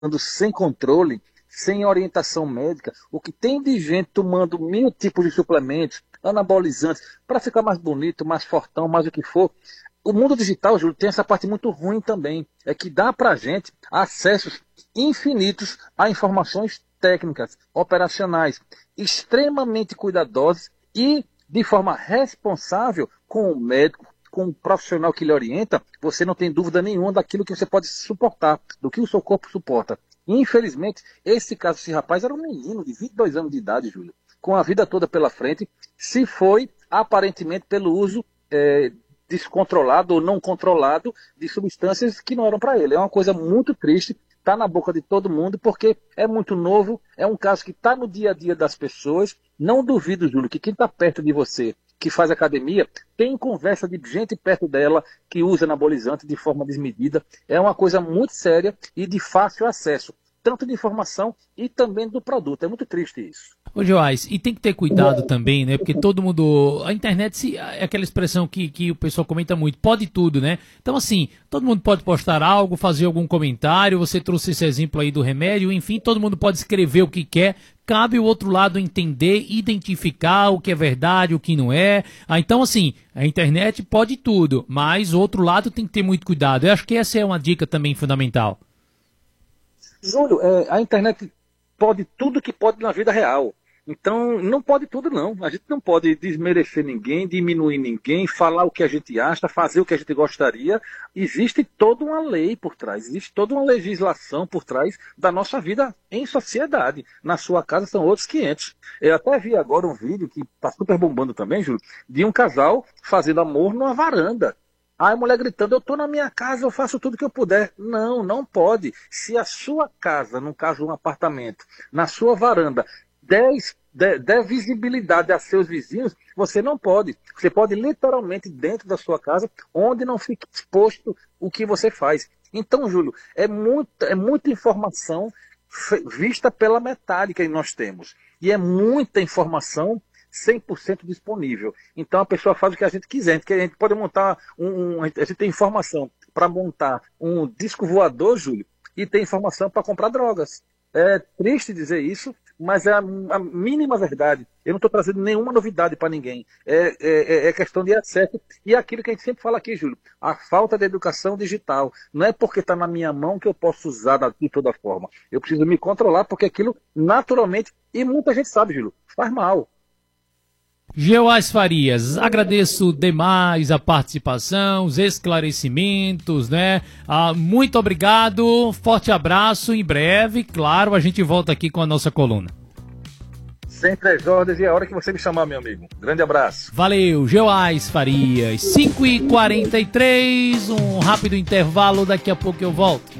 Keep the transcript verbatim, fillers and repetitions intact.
sem controle, sem orientação médica, o que tem de gente tomando mil tipos de suplementos, anabolizantes, para ficar mais bonito, mais fortão, mais o que for. O mundo digital, Júlio, tem essa parte muito ruim também, é que dá para a gente acessos infinitos a informações técnicas, operacionais, extremamente cuidadosas e de forma responsável com o médico, com o profissional que lhe orienta, você não tem dúvida nenhuma daquilo que você pode suportar, do que o seu corpo suporta. Infelizmente, esse caso, esse rapaz era um menino de vinte e dois anos de idade, Júlio, com a vida toda pela frente, se foi aparentemente pelo uso é, descontrolado ou não controlado de substâncias que não eram para ele. É uma coisa muito triste, está na boca de todo mundo, porque é muito novo, é um caso que está no dia a dia das pessoas. Não duvido, Júlio, que quem está perto de você, que faz academia, tem conversa de gente perto dela que usa anabolizante de forma desmedida. É uma coisa muito séria e de fácil acesso, tanto de informação e também do produto. É muito triste isso. Ô Joás, e tem que ter cuidado também, né? Porque todo mundo... A internet se, é aquela expressão que, que o pessoal comenta muito, pode tudo, né? Então, assim, todo mundo pode postar algo, fazer algum comentário, você trouxe esse exemplo aí do remédio, enfim, todo mundo pode escrever o que quer, cabe o outro lado entender, identificar o que é verdade, o que não é. Ah, então, assim, a internet pode tudo, mas o outro lado tem que ter muito cuidado. Eu acho que essa é uma dica também fundamental. Júlio, é, a internet pode tudo que pode na vida real. Então, não pode tudo não. A gente não pode desmerecer ninguém, diminuir ninguém, falar o que a gente acha, fazer o que a gente gostaria. Existe toda uma lei por trás, existe toda uma legislação por trás da nossa vida em sociedade. Na sua casa são outros quinhentos. Eu até vi agora um vídeo que está super bombando também, Júlio, de um casal fazendo amor numa varanda. Aí a mulher gritando, eu estou na minha casa, eu faço tudo que eu puder. Não, não pode. Se a sua casa, no caso um apartamento, na sua varanda, der, der, der visibilidade a seus vizinhos, você não pode. Você pode literalmente dentro da sua casa, onde não fique exposto o que você faz. Então, Júlio, é muita, é muita informação vista pela metade que nós temos. E é muita informação cem por cento disponível. Então a pessoa faz o que a gente quiser. A gente pode montar um, um a gente tem informação para montar um disco voador, Júlio, e tem informação para comprar drogas. É triste dizer isso, mas é a, a mínima verdade. Eu não estou trazendo nenhuma novidade para ninguém. É, é, é questão de acesso. E é aquilo que a gente sempre fala aqui, Júlio, a falta de educação digital. Não é porque está na minha mão que eu posso usar de toda forma. Eu preciso me controlar, porque aquilo naturalmente, e muita gente sabe, Júlio, faz mal. Joás Farias, agradeço demais a participação, os esclarecimentos, né? Ah, muito obrigado, forte abraço, em breve, claro, a gente volta aqui com a nossa coluna. Sempre às ordens e é a hora que você me chamar, meu amigo. Grande abraço. Valeu, Joás Farias, cinco e quarenta e três, um rápido intervalo, daqui a pouco eu volto.